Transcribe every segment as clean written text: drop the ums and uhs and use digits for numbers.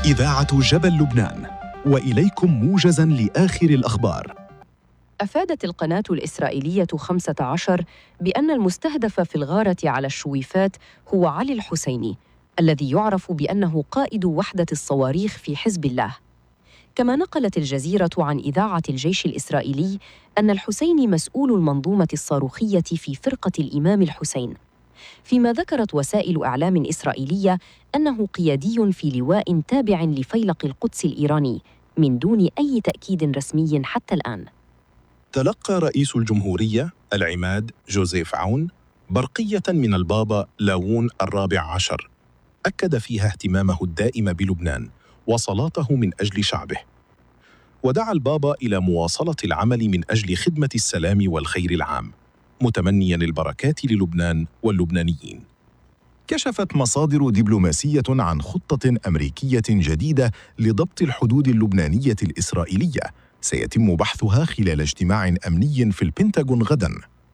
إذاعة جبل لبنان، وإليكم موجزاً لآخر الأخبار. أفادت القناة الإسرائيلية 15 بأن المستهدف في الغارة على الشويفات هو علي الحسيني، الذي يعرف بأنه قائد وحدة الصواريخ في حزب الله. كما نقلت الجزيرة عن إذاعة الجيش الإسرائيلي أن الحسيني مسؤول المنظومة الصاروخية في فرقة الإمام الحسين، فيما ذكرت وسائل إعلام إسرائيلية أنه قيادي في لواء تابع لفيلق القدس الإيراني من دون أي تأكيد رسمي حتى الآن. تلقى رئيس الجمهورية العماد جوزيف عون برقية من البابا لاون الرابع عشر، أكد فيها اهتمامه الدائم بلبنان وصلاته من أجل شعبه، ودعا البابا إلى مواصلة العمل من أجل خدمة السلام والخير العام، متمنياً البركات للبنان واللبنانيين. كشفت مصادر دبلوماسية عن خطة أمريكية جديدة لضبط الحدود اللبنانية الإسرائيلية سيتم بحثها خلال اجتماع أمني في البنتاغون غداً.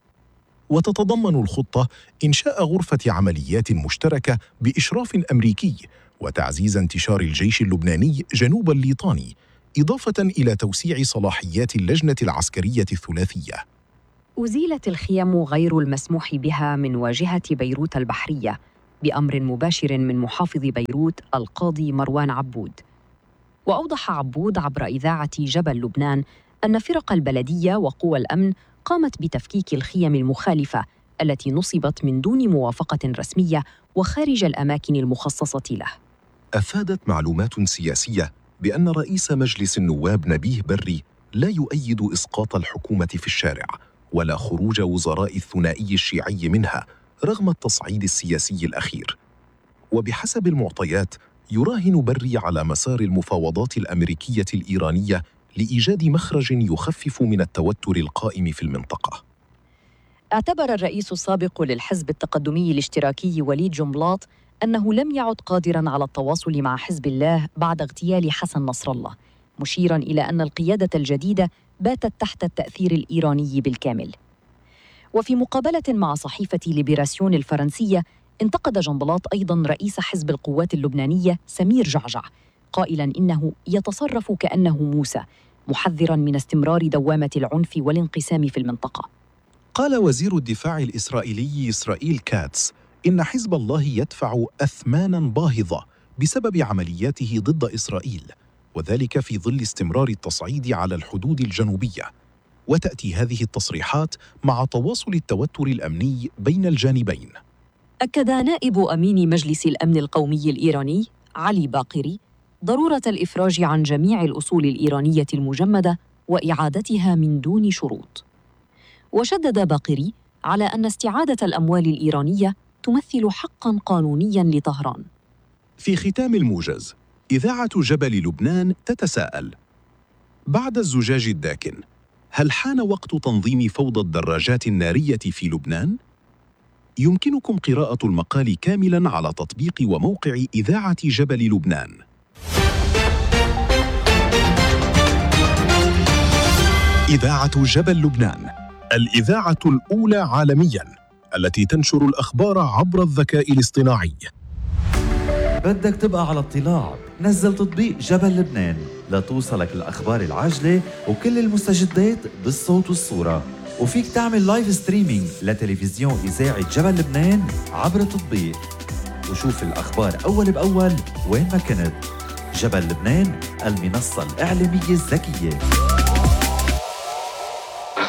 وتتضمن الخطة إنشاء غرفة عمليات مشتركة بإشراف أمريكي وتعزيز انتشار الجيش اللبناني جنوب الليطاني، إضافة إلى توسيع صلاحيات اللجنة العسكرية الثلاثية. أزيلت الخيم غير المسموح بها من واجهة بيروت البحرية بأمر مباشر من محافظ بيروت القاضي مروان عبود. وأوضح عبود عبر إذاعة جبل لبنان أن فرق البلدية وقوى الأمن قامت بتفكيك الخيم المخالفة التي نصبت من دون موافقة رسمية وخارج الأماكن المخصصة له. أفادت معلومات سياسية بأن رئيس مجلس النواب نبيه بري لا يؤيد إسقاط الحكومة في الشارع ولا خروج وزراء الثنائي الشيعي منها رغم التصعيد السياسي الأخير. وبحسب المعطيات يراهن بري على مسار المفاوضات الأمريكية الإيرانية لإيجاد مخرج يخفف من التوتر القائم في المنطقة. اعتبر الرئيس السابق للحزب التقدمي الاشتراكي وليد جنبلاط أنه لم يعد قادراً على التواصل مع حزب الله بعد اغتيال حسن نصر الله، مشيراً إلى أن القيادة الجديدة باتت تحت التأثير الإيراني بالكامل. وفي مقابلة مع صحيفة ليبراسيون الفرنسية، انتقد جنبلاط أيضاً رئيس حزب القوات اللبنانية سمير جعجع، قائلاً إنه يتصرف كأنه موسى، محذراً من استمرار دوامة العنف والانقسام في المنطقة. قال وزير الدفاع الإسرائيلي إسرائيل كاتس إن حزب الله يدفع أثماناً باهظة بسبب عملياته ضد إسرائيل، وذلك في ظل استمرار التصعيد على الحدود الجنوبية. وتأتي هذه التصريحات مع تواصل التوتر الأمني بين الجانبين. أكد نائب أمين مجلس الأمن القومي الإيراني علي باقري ضرورة الإفراج عن جميع الأصول الإيرانية المجمدة وإعادتها من دون شروط. وشدد باقري على أن استعادة الأموال الإيرانية تمثل حقاً قانونياً لطهران. في ختام الموجز، إذاعة جبل لبنان تتساءل: بعد الزجاج الداكن، هل حان وقت تنظيم فوضى الدراجات النارية في لبنان؟ يمكنكم قراءة المقال كاملاً على تطبيق وموقع إذاعة جبل لبنان. إذاعة جبل لبنان، الإذاعة الأولى عالمياً التي تنشر الأخبار عبر الذكاء الاصطناعي. بدك تبقى على اطلاع؟ نزل تطبيق جبل لبنان لتوصلك الأخبار العاجلة وكل المستجدات بالصوت والصورة، وفيك تعمل لايف ستريمينج لتلفزيون إذاعة جبل لبنان عبر التطبيق، وشوف الأخبار أول بأول وين ما كنت. جبل لبنان، المنصة الإعلامية الذكية.